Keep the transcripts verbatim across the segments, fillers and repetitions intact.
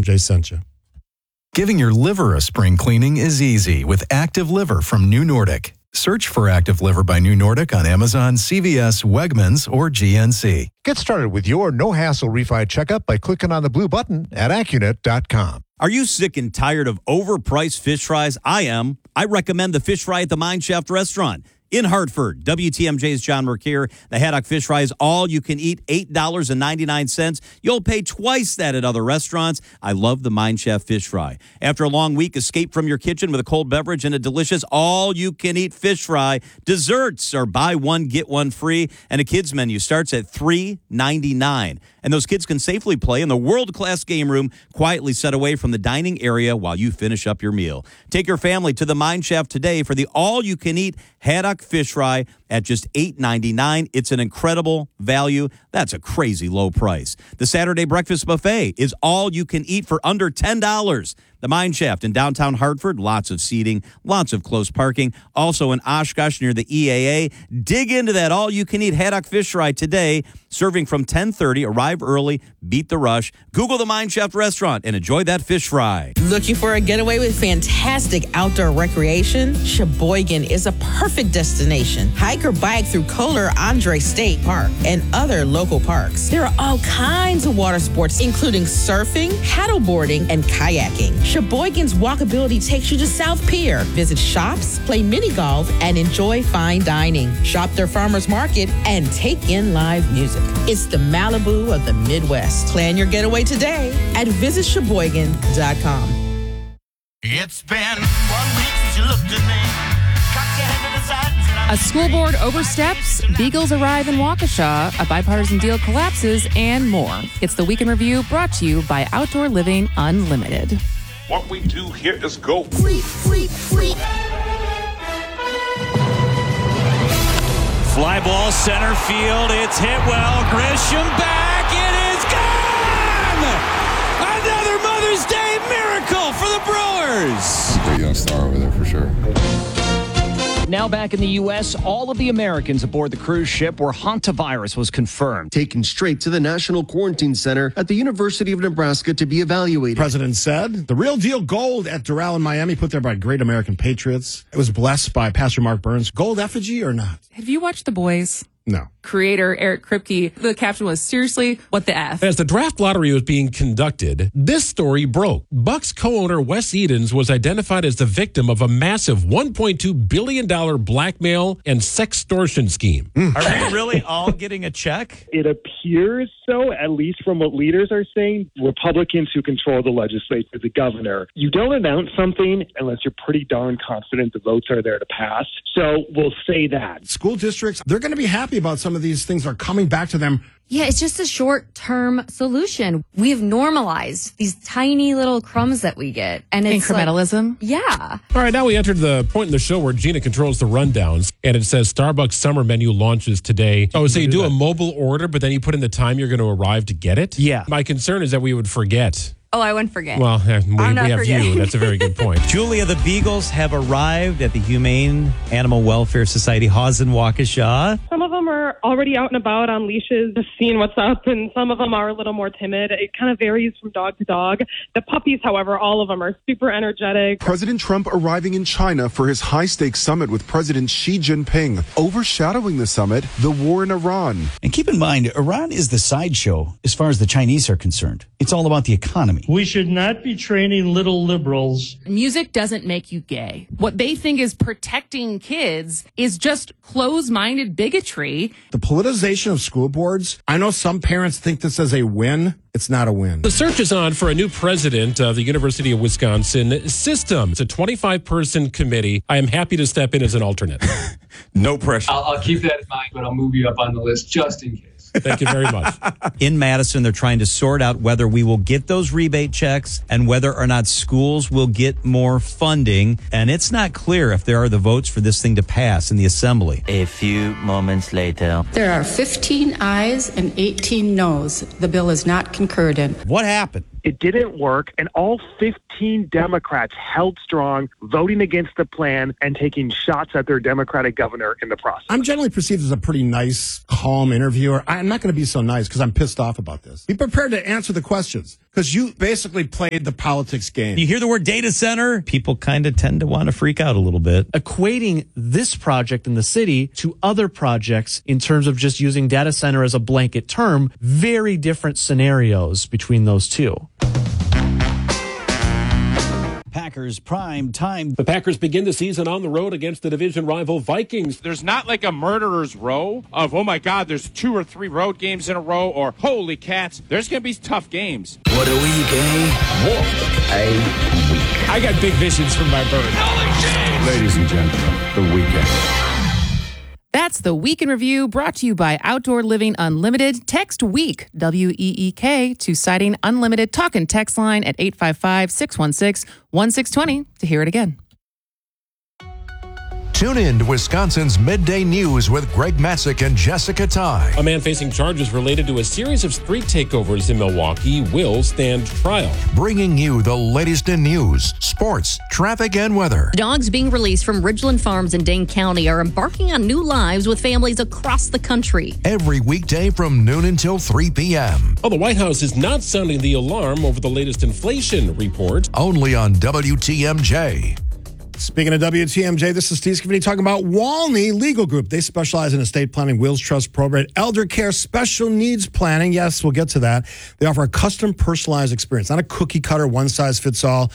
M J sent you. Giving your liver a spring cleaning is easy with Active Liver from New Nordic. Search for Active Liver by New Nordic on Amazon, C V S, Wegmans, or G N C. Get started with your no-hassle refi checkup by clicking on the blue button at Accunet dot com. Are you sick and tired of overpriced fish fries? I am. I recommend the fish fry at the Mine Shaft restaurant in Hartford. W T M J's John Mercure. The Haddock fish fry is all you can eat, eight dollars and ninety-nine cents. You'll pay twice that at other restaurants. I love the Mine Shaft fish fry. After a long week, escape from your kitchen with a cold beverage and a delicious all-you-can-eat fish fry. Desserts are buy one, get one free, and a kids menu starts at three ninety-nine. And those kids can safely play in the world-class game room, quietly set away from the dining area while you finish up your meal. Take your family to the Mine Shaft today for the all-you-can-eat Haddock fish fry at just eight ninety-nine. It's an incredible value. That's a crazy low price. The Saturday breakfast buffet is all you can eat for under ten dollars. The Mine Shaft in downtown Hartford, lots of seating, lots of close parking. Also in Oshkosh near the E A A. Dig into that all-you-can-eat Haddock fish fry today, serving from ten thirty. Arrive early, beat the rush. Google the Mine Shaft restaurant and enjoy that fish fry. Looking for a getaway with fantastic outdoor recreation? Sheboygan is a perfect destination. Hike or bike through Kohler Andre State Park and other local parks. There are all kinds of water sports, including surfing, paddleboarding, and kayaking. Sheboygan's walkability takes you to South Pier. Visit shops, play mini golf, and enjoy fine dining. Shop their farmers market and take in live music. It's the Malibu of the Midwest. Plan your getaway today at visit sheboygan dot com. It's been one week since you looked at me. Cocked your head to the side. A school board oversteps, Beagles arrive in Waukesha, a bipartisan deal collapses, and more. It's the Week in Review brought to you by Outdoor Living Unlimited. What we do here is go. Free, free, free. Fly ball center field. It's hit well. Grisham back. It is gone! Another Mother's Day miracle for the Brewers. Pretty young star over there for sure. Now back in the U S, all of the Americans aboard the cruise ship where hantavirus was confirmed. Taken straight to the National Quarantine Center at the University of Nebraska to be evaluated. President said the real deal gold at Doral in Miami, put there by Great American Patriots. It was blessed by Pastor Mark Burns. Gold effigy or not? Have you watched The Boys? No. Creator Eric Kripke, the caption was, seriously, what the F? As the draft lottery was being conducted, this story broke. Bucks co-owner Wes Edens was identified as the victim of a massive one point two billion dollars blackmail and sextortion scheme. Mm. Are we really all getting a check? It appears so, at least from what leaders are saying. Republicans who control the legislature, the governor, you don't announce something unless you're pretty darn confident the votes are there to pass. So we'll say that. School districts, they're going to be happy about some of these things are coming back to them. Yeah, it's just a short-term solution. We've normalized these tiny little crumbs that we get. And it's incrementalism? Like, yeah. All right, now we entered the point in the show where Gina controls the rundowns, and it says Starbucks summer menu launches today. Oh, so you do a mobile order, but then you put in the time you're going to arrive to get it? Yeah. My concern is that we would forget. Oh, I wouldn't forget. Well, we, we have forgetting. you. That's a very good point. Julia, the Beagles have arrived at the Humane Animal Welfare Society, Haws in Waukesha. Some of them are already out and about on leashes, just seeing what's up, and some of them are a little more timid. It kind of varies from dog to dog. The puppies, however, all of them are super energetic. President Trump arriving in China for his high-stakes summit with President Xi Jinping. Overshadowing the summit, the war in Iran. And keep in mind, Iran is the sideshow as far as the Chinese are concerned. It's all about the economy. We should not be training little liberals. Music doesn't make you gay. What they think is protecting kids is just closed-minded bigotry. The politicization of school boards, I know some parents think this is a win. It's not a win. The search is on for a new president of the University of Wisconsin System. It's a twenty-five person committee. I am happy to step in as an alternate. No pressure. I'll, I'll keep that in mind, but I'll move you up on the list just in case. Thank you very much. In Madison, they're trying to sort out whether we will get those rebate checks and whether or not schools will get more funding. And it's not clear if there are the votes for this thing to pass in the assembly. A few moments later. There are fifteen ayes and eighteen noes. The bill is not concurred in. What happened? It didn't work, and all fifteen thirteen Democrats held strong, voting against the plan and taking shots at their Democratic governor in the process. I'm generally perceived as a pretty nice, calm interviewer. I'm not going to be so nice because I'm pissed off about this. Be prepared to answer the questions because you basically played the politics game. You hear the word data center, people kind of tend to want to freak out a little bit. Equating this project in the city to other projects in terms of just using data center as a blanket term, very different scenarios between those two. Packers prime time. The Packers begin the season on the road against the division rival Vikings. There's not like a murderer's row of, oh my God, there's two or three road games in a row, or holy cats, there's going to be tough games. What a week, eh? What a week. I got big visions from my bird. Ladies and gentlemen, the weekend. That's the Week in Review, brought to you by Outdoor Living Unlimited. Text WEEK, W E E K, to Siding Unlimited talk and text line at eight five five, six one six, one six two zero to hear it again. Tune in to Wisconsin's Midday News with Greg Matzik and Jessica Ty. A man facing charges related to a series of street takeovers in Milwaukee will stand trial. Bringing you the latest in news, sports, traffic, and weather. Dogs being released from Ridgeland Farms in Dane County are embarking on new lives with families across the country. Every weekday from noon until three p.m. Oh, the White House is not sounding the alarm over the latest inflation report. Only on W T M J. Speaking of W T M J, this is Steve Scavini talking about Walney Legal Group. They specialize in estate planning, wills, trust, probate, elder care, special needs planning. Yes, we'll get to that. They offer a custom personalized experience, not a cookie cutter, one size fits all.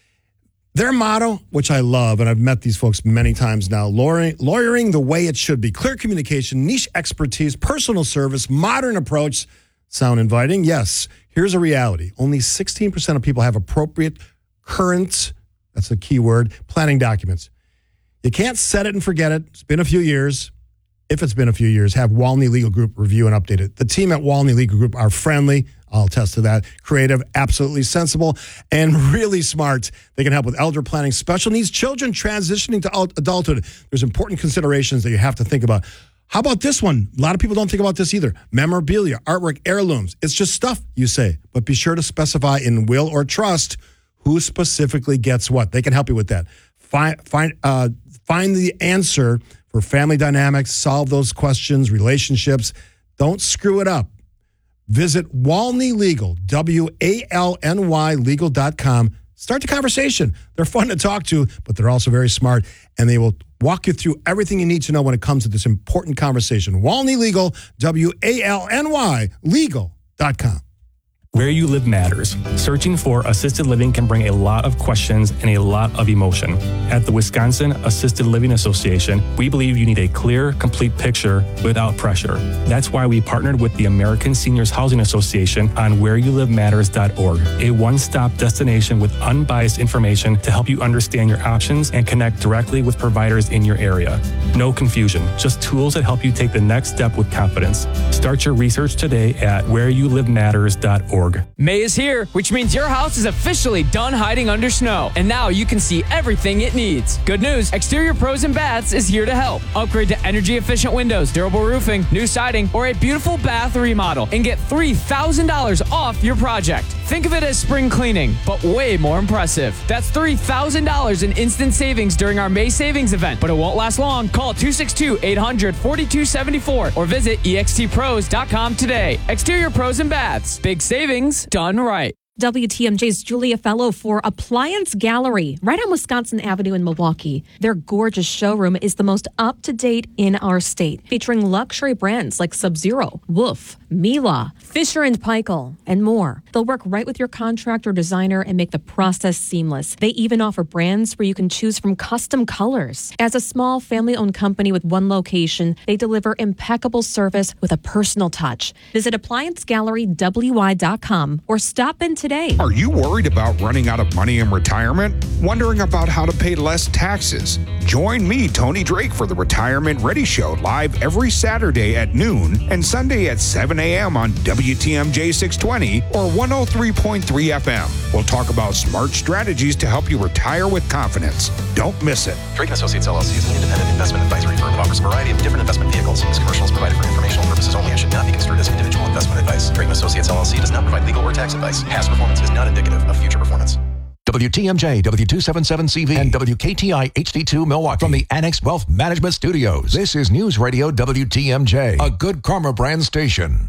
Their motto, which I love, and I've met these folks many times now, lawyering, lawyering the way it should be. Clear communication, niche expertise, personal service, modern approach. Sound inviting? Yes. Here's a reality. Only sixteen percent of people have appropriate, current, that's the key word, planning documents. You can't set it and forget it. It's been a few years. If it's been a few years, have Walney Legal Group review and update it. The team at Walney Legal Group are friendly. I'll attest to that. Creative, absolutely sensible, and really smart. They can help with elder planning, special needs children transitioning to adulthood. There's important considerations that you have to think about. How about this one? A lot of people don't think about this either. Memorabilia, artwork, heirlooms. It's just stuff, you say. But be sure to specify in will or trust who specifically gets what. They can help you with that. Find find uh, find the answer for family dynamics, solve those questions, relationships. Don't screw it up. Visit Walney Legal, W A L N Y legal dot com. Start the conversation. They're fun to talk to, but they're also very smart, and they will walk you through everything you need to know when it comes to this important conversation. Walney Legal, W A L N Y legal dot com. Where you live matters. Searching for assisted living can bring a lot of questions and a lot of emotion. At the Wisconsin Assisted Living Association, we believe you need a clear, complete picture without pressure. That's why we partnered with the American Seniors Housing Association on where you live matters dot org, a one-stop destination with unbiased information to help you understand your options and connect directly with providers in your area. No confusion, just tools that help you take the next step with confidence. Start your research today at where you live matters dot org. May is here, which means your house is officially done hiding under snow, and now you can see everything it needs. Good news, Exterior Pros and Baths is here to help. Upgrade to energy-efficient windows, durable roofing, new siding, or a beautiful bath remodel, and get three thousand dollars off your project. Think of it as spring cleaning, but way more impressive. That's three thousand dollars in instant savings during our May savings event, but it won't last long. Call two six two, eight hundred, forty-two seventy-four or visit E X T pros dot com today. Exterior Pros and Baths. Big savings done right. W T M J's Julia Fellow for Appliance Gallery, right on Wisconsin Avenue in Milwaukee. Their gorgeous showroom is the most up-to-date in our state, featuring luxury brands like Sub-Zero, Wolf, Miele, Fisher and Paykel, and more. They'll work right with your contractor designer and make the process seamless. They even offer brands where you can choose from custom colors. As a small family-owned company with one location, they deliver impeccable service with a personal touch. Visit appliance gallery w y dot com or stop in today. Are you worried about running out of money in retirement? Wondering about how to pay less taxes? Join me, Tony Drake, for the Retirement Ready Show, live every Saturday at noon and Sunday at seven a.m. on W T M J six twenty or one oh three point three F M. We'll talk about smart strategies to help you retire with confidence. Don't miss it. Drake and Associates L L C is an independent investment advisory firm that offers a variety of different investment vehicles. This commercial is provided for informational purposes only and should not be construed as individual investment advice. Drake and Associates L L C does not provide legal or tax advice. Past performance is not indicative of future performance. W T M J, W two seventy-seven C V, and W K T I H D two Milwaukee. From the Annex Wealth Management Studios, this is News Radio W T M J, a Good Karma brand station.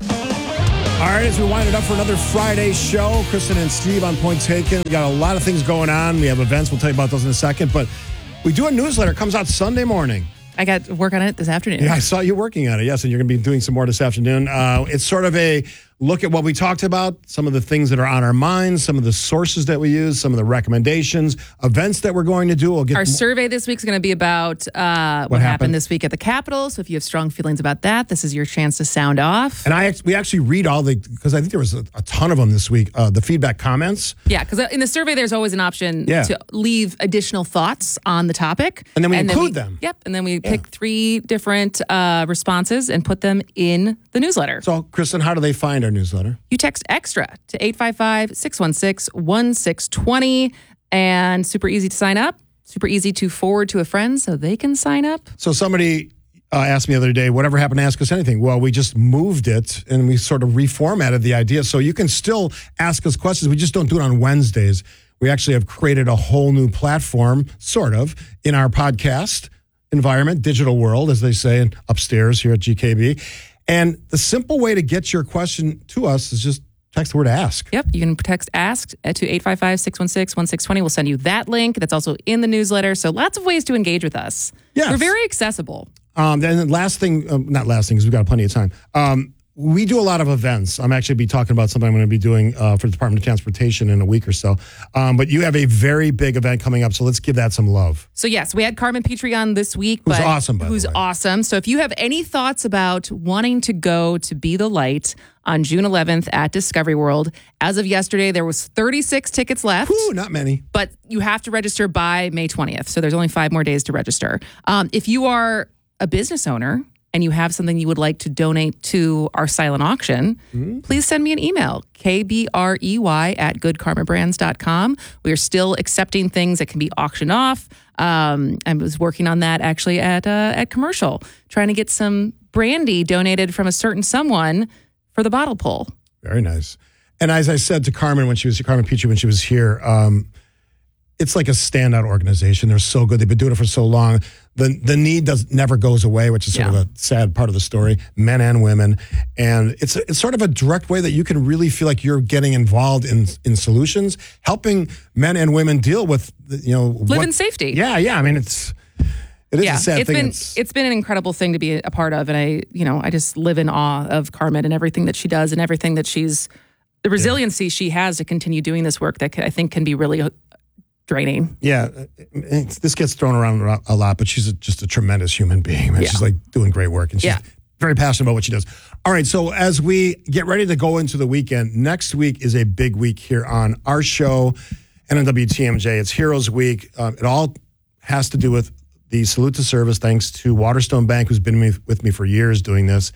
All right, as we wind it up for another Friday show, Kristen and Steve on Point Taken. We got a lot of things going on. We have events. We'll tell you about those in a second. But we do a newsletter. It comes out Sunday morning. I got to work on it this afternoon. Yeah, I saw you working on it. Yes, and you're going to be doing some more this afternoon. Uh, it's sort of a look at what we talked about, some of the things that are on our minds, some of the sources that we use, some of the recommendations, events that we're going to do. We'll get Our more. survey this week is going to be about uh, what, what happened? happened this week at the Capitol. So if you have strong feelings about that, this is your chance to sound off. And I we actually read all the, because I think there was a, a ton of them this week, uh, the feedback comments. Yeah, because in the survey, there's always an option Yeah. to leave additional thoughts on the topic. And then we include we, them. Yep, and then we pick three different uh, responses and put them in the newsletter. So, Kristen, how do they find our newsletter? You text EXTRA to eight five five, six one six, one six two zero, and super easy to sign up, super easy to forward to a friend so they can sign up. So somebody uh, asked me the other day, whatever happened to Ask Us Anything? Well, we just moved it and we sort of reformatted the idea. So you can still ask us questions. We just don't do it on Wednesdays. We actually have created a whole new platform, sort of, in our podcast environment, digital world, as they say, upstairs here at G K B. And the simple way to get your question to us is just text the word ask. Yep, you can text ask to eight five five, six one six, one six two zero. We'll send you that link. That's also in the newsletter. So lots of ways to engage with us. Yes. We're very accessible. Um, and then last thing, um, not last thing, because we've got plenty of time. Um, we do a lot of events. I'm actually be talking about something I'm going to be doing uh, for the Department of Transportation in a week or so. Um, but you have a very big event coming up, so let's give that some love. So yes, we had Carmen Petrie on this week. Who's but awesome, by the Who's way. awesome. So if you have any thoughts about wanting to go to Be the Light on June eleventh at Discovery World, as of yesterday, there was thirty-six tickets left. Ooh, not many. But you have to register by May twentieth. So there's only five more days to register. Um, if you are a business owner and you have something you would like to donate to our silent auction, mm-hmm. please send me an email, K B R E Y at good karma brands dot com. We are still accepting things that can be auctioned off. Um, I was working on that actually at uh, at Commercial, trying to get some brandy donated from a certain someone for the bottle pull. Very nice. And as I said to Carmen when she was Carmen Petrie when she was here, um, it's like a standout organization. They're so good. They've been doing it for so long. The the need does never goes away, which is sort Yeah. of a sad part of the story, men and women. And it's it's sort of a direct way that you can really feel like you're getting involved in in solutions, helping men and women deal with, you know, Live what- in safety. Yeah, yeah. I mean, it's it is yeah, a sad it's thing. been It's- it's been an incredible thing to be a part of, and I you know I just live in awe of Carmen and everything that she does and everything that she's the resiliency she has to continue doing this work that I think can be really draining. Yeah, it's, this gets thrown around a lot, but she's a, just a tremendous human being. Man. Yeah. She's like doing great work, and she's Yeah. very passionate about what she does. All right, so as we get ready to go into the weekend, next week is a big week here on our show and on W T M J. It's Heroes Week. Um, it all has to do with the Salute to Service, thanks to Waterstone Bank, who's been with with me for years doing this,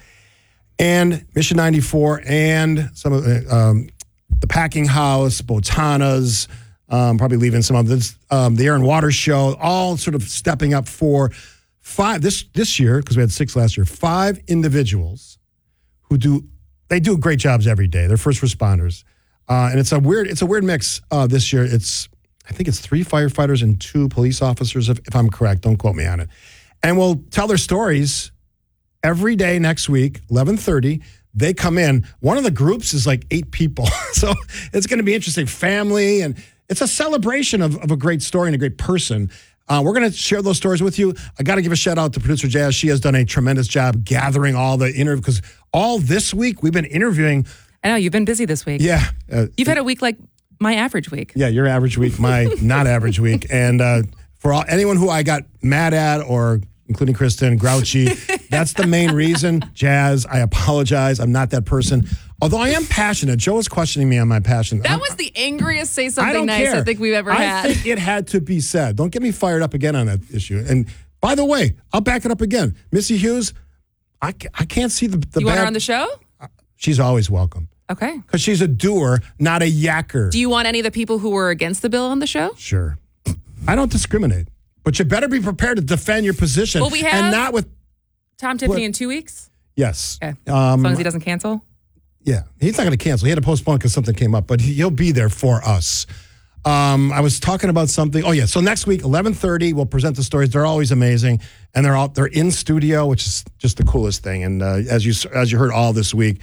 and Mission ninety-four, and some of the, um, the Packing House, Botanas. Um, probably leaving some of this, um, the Air and Water Show, all sort of stepping up for five this this year, because we had six last year, five individuals who do, they do great jobs every day. They're first responders. Uh, and it's a weird, it's a weird mix uh, this year. It's, I think it's three firefighters and two police officers, if, if I'm correct. Don't quote me on it. And we'll tell their stories every day next week, eleven thirty. They come in. One of the groups is like eight people. So it's going to be interesting. Family, and it's a celebration of, of a great story and a great person. Uh, we're going to share those stories with you. I got to give a shout out to producer Jazz. She has done a tremendous job gathering all the interviews, because all this week we've been interviewing. I know you've been busy this week. Yeah. Uh, You've had a week like my average week. Yeah, your average week, my not average week. And uh, for all, anyone who I got mad at, or including Kristen, grouchy, that's the main reason. Jazz, I apologize. I'm not that person. Although I am passionate. Joe was questioning me on my passion. That I'm- was the angriest say I something don't nice care. I think we've ever I had. think it had to be said. Don't get me fired up again on that issue. And by the way, I'll back it up again. Missy Hughes, I, ca- I can't see the, the you bad. want her on the show? She's always welcome. Okay. Because she's a doer, not a yacker. Do you want any of the people who were against the bill on the show? Sure. I don't discriminate. But you better be prepared to defend your position. Well, we have and not with, Tom Tiffany What? in two weeks. yes. Okay. Um, as long as he doesn't cancel. Yeah, he's not going to cancel. He had to postpone because something came up, but he- he'll be there for us. Um, I was talking about something. Oh, yeah. So next week, eleven thirty, we'll present the stories. They're always amazing. And they're all, they're in studio, which is just the coolest thing. And uh, as you as you heard all this week,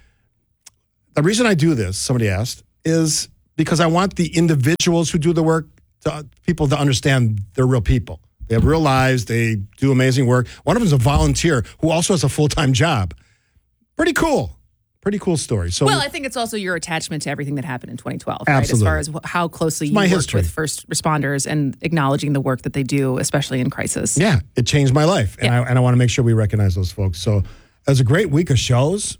the reason I do this, somebody asked, is because I want the individuals who do the work, to, people to understand they're real people. They have real lives. They do amazing work. One of them is a volunteer who also has a full-time job. Pretty cool. Pretty cool story. So, well, I think it's also your attachment to everything that happened in twenty twelve, right? Absolutely. As far as wh- how closely It's you my work history. with first responders and acknowledging the work that they do, especially in crisis. yeah, it changed my life. And Yeah. I, and I want to make sure we recognize those folks. So it was a great week of shows.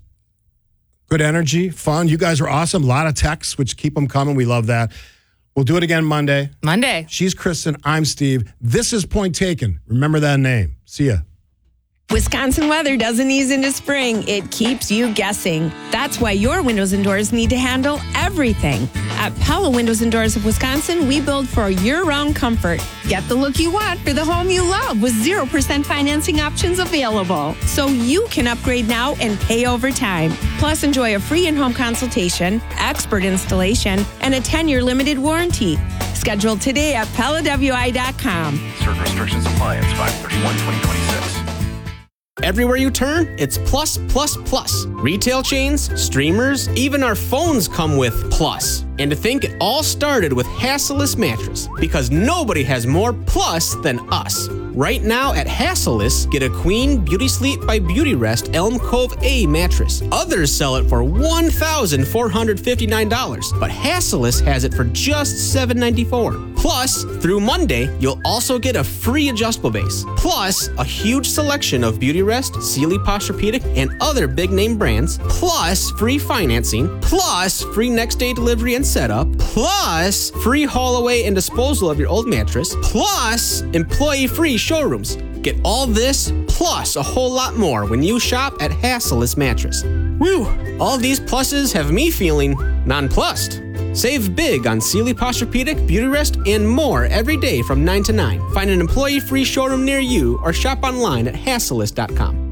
Good energy, fun. You guys are awesome. A lot of texts, which keep them coming. We love that. We'll do it again Monday. Monday. She's Kristen. I'm Steve. This is Point Taken. Remember that name. See ya. Wisconsin weather doesn't ease into spring. It keeps you guessing. That's why your windows and doors need to handle everything. At Pella Windows and Doors of Wisconsin, we build for year-round comfort. Get the look you want for the home you love with zero percent financing options available. So you can upgrade now and pay over time. Plus, enjoy a free in-home consultation, expert installation, and a ten-year limited warranty. Schedule today at Pella W I dot com. Certain restrictions apply. It's five thirty-one twenty twenty-six. Everywhere you turn, it's plus, plus, plus. Retail chains, streamers, even our phones come with plus. And to think it all started with Hassellus Mattress, because nobody has more plus than us. Right now at Hassellus, get a Queen Beauty Sleep by Beauty Rest Elm Cove A mattress. Others sell it for one thousand four hundred fifty-nine dollars, but Hassellus has it for just seven hundred ninety-four dollars. Plus, through Monday, you'll also get a free adjustable base. Plus, a huge selection of Beauty Rest, Sealy Posturepedic, and other big name brands. Plus, free financing. Plus, free next day delivery and setup. Plus, free haul away and disposal of your old mattress. Plus, employee free showrooms. Get all this plus a whole lot more when you shop at Hassellus Mattress. Whew, all these pluses have me feeling nonplussed. Save big on Sealy Posturepedic, Beauty Rest, and more every day from nine to nine. Find an employee-free showroom near you or shop online at hassellus dot com.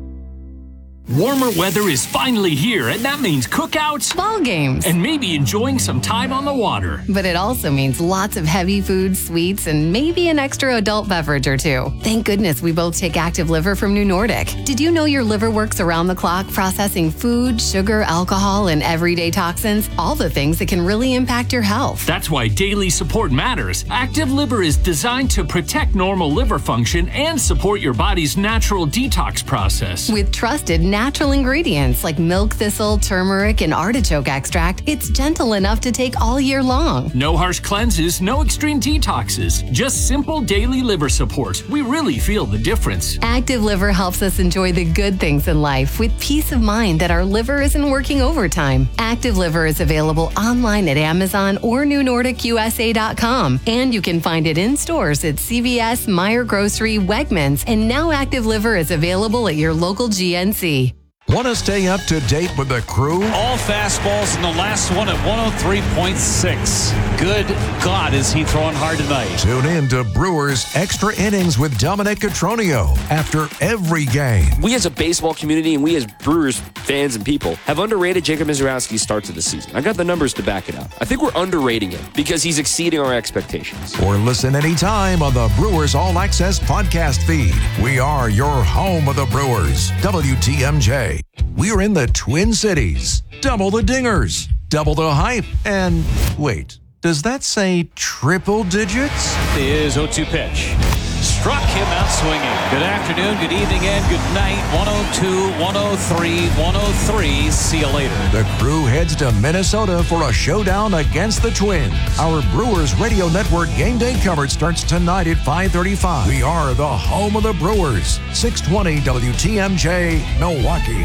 Warmer weather is finally here, and that means cookouts, ball games, and maybe enjoying some time on the water. But it also means lots of heavy foods, sweets, and maybe an extra adult beverage or two. Thank goodness we both take Active Liver from New Nordic. Did you know your liver works around the clock processing food, sugar, alcohol, and everyday toxins? All the things that can really impact your health. That's why daily support matters. Active Liver is designed to protect normal liver function and support your body's natural detox process. With trusted natural ingredients like milk thistle, turmeric, and artichoke extract, it's gentle enough to take all year long. No harsh cleanses, no extreme detoxes, just simple daily liver support. We really feel the difference. Active Liver helps us enjoy the good things in life with peace of mind that our liver isn't working overtime. Active Liver is available online at Amazon or new nordic u s a dot com, and you can find it in stores at C V S, Meijer Grocery, Wegmans, and now Active Liver is available at your local G N C. Want to stay up to date with the crew? All fastballs in the last one at one oh three point six. Good God, is he throwing hard tonight. Tune in to Brewers Extra Innings with Dominic Cotroneo after every game. We as a baseball community and we as Brewers fans and people have underrated Jacob Mizorowski's start to the season. I got the numbers to back it up. I think we're underrating him because he's exceeding our expectations. Or listen anytime on the Brewers All Access podcast feed. We are your home of the Brewers, W T M J. We're in the Twin Cities. Double the dingers, double the hype, and wait, does that say triple digits? Is oh two pitch. Struck him out swinging. Good afternoon, good evening, and good night. one oh two, one oh three, one oh three. See you later. The crew heads to Minnesota for a showdown against the Twins. Our Brewers Radio Network game day coverage starts tonight at five thirty-five. We are the home of the Brewers. six twenty W T M J, Milwaukee.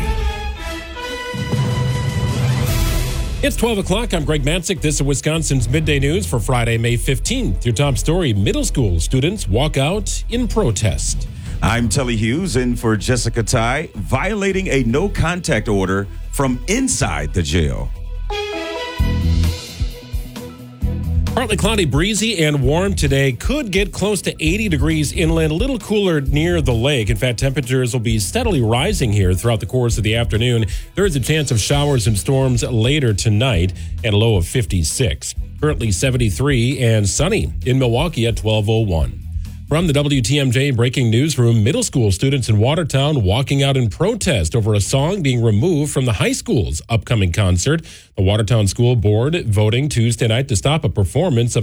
It's twelve o'clock. I'm Greg Mansick. This is Wisconsin's Midday News for Friday, May fifteenth. Your top story, middle school students walk out in protest. I'm Telly Hughes in for Jessica Ty, violating a no contact order from inside the jail. Partly cloudy, breezy, and warm today. Could get close to eighty degrees inland, a little cooler near the lake. In fact, temperatures will be steadily rising here throughout the course of the afternoon. There is a chance of showers and storms later tonight at a low of fifty-six. Currently seventy-three and sunny in Milwaukee at twelve oh one. From the W T M J Breaking Newsroom, middle school students in Watertown walking out in protest over a song being removed from the high school's upcoming concert. The Watertown School Board voting Tuesday night to stop a performance of